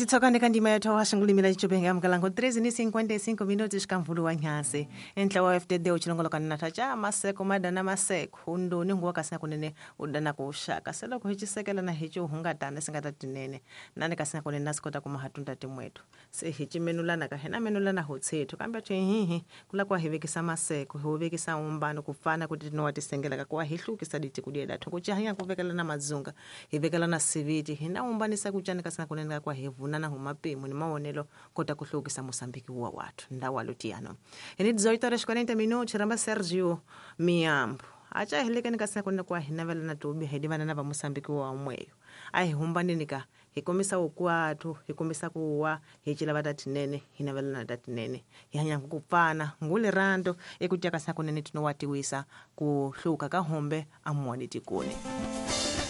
titokane kandima yathu washingulimila ichupenga mkalango 13:55 minutos kamvulu nyase enhla wa FDD uchilongoloka nathacha maseko madana maseko undoni nguwakasina kunene udana kushaka selo kuhichisekela na hichi uhungatana singatatinene nane kasina kunene nasikota kumahatunda timwetu se hichi menulana kahena menulana hotsethu kambe hihi kula kwa hivekisa maseko hivekisa umbano kufana kuti tinowatisengela kwa hihlukisa diti kudieda thukuchahanya kuvekela na mazunga hivekela na siviti hina umbanisa kuchana kasina kunene kwa hevunana humapemu ni maonelo kota kuhlukisa Mosambiki wa watu ndawa lutiano eni 18:40 minutos ramba Sergio Miambo acha helekani kasina kunene kwa hinavela na tubi hedivana na Mosambiki wa mweyo ai humbanika hikomisa ukwatu hikomisa kuwa hichila batatinene hinavela na tatinene yanya kupana ngule rando ekutia kasina kunene tinowatiwisa kuhluka kahombe amwani tikone